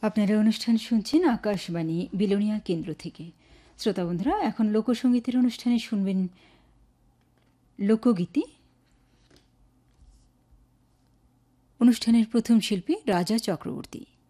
আপনারা অনুষ্ঠান শুনছেন আকাশবাণী বিলোনিয়া কেন্দ্র থেকে। শ্রোতা বন্ধুরা, এখন লোকসঙ্গীতের অনুষ্ঠানে শুনবেন লোকগীতি। অনুষ্ঠানের প্রথম শিল্পী রাজা চক্রবর্তী।